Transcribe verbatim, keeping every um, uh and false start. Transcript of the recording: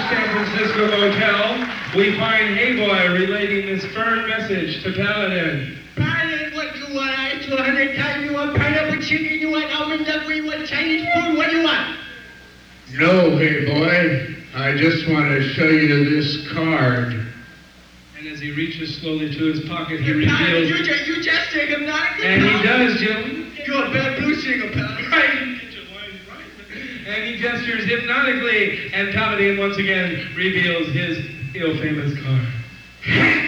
San Francisco motel, we find Hey Boy relating this firm message to Paladin. Paladin, what do you want? I asked you a hundred times. You want pineapple chicken? You want almond duck? You want Chinese food? What do you want? No, Hey Boy. I just want to show you this card. And as he reaches slowly to his pocket, he Paladin, reveals... you just, you just take him not. And he does, Jim. You're a bad blue singer, Paladin. Right. And he gestures hypnotically, and Paladin once again reveals his ill-famous card.